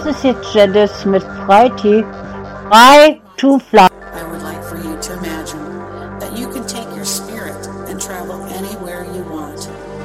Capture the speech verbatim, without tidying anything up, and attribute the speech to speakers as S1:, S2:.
S1: Das ist jetzt Jadis mit Freitee. Frei to Fly.
S2: I would like for you to imagine that you can take your spirit and travel anywhere you want.